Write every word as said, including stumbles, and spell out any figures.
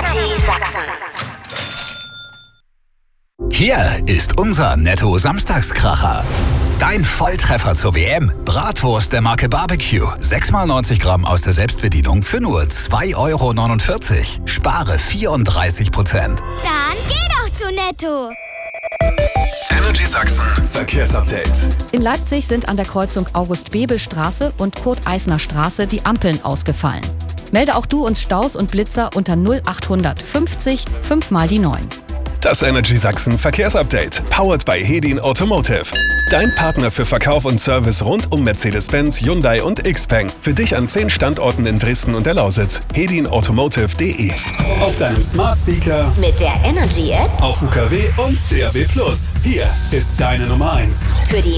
Energy Sachsen. Hier ist unser Netto-Samstagskracher. Dein Volltreffer zur W M. Bratwurst der Marke Barbecue. sechs mal neunzig Gramm aus der Selbstbedienung für nur zwei Euro neunundvierzig. Spare vierunddreißig Prozent. Dann geh doch zu Netto. Energy Sachsen Verkehrsupdate. In Leipzig sind an der Kreuzung August-Bebel-Straße und Kurt-Eisner-Straße die Ampeln ausgefallen. Melde auch du uns Staus und Blitzer unter null achthundert fünfzig fünf mal die neun. Das Energy Sachsen Verkehrsupdate, powered by Hedin Automotive. Dein Partner für Verkauf und Service rund um Mercedes-Benz, Hyundai und Xpeng. Für dich an zehn Standorten in Dresden und der Lausitz. hedin automotive punkt de. Auf deinem Smart Speaker, Mit der Energy App auf U K W und D A B plus. Hier ist deine Nummer eins. für die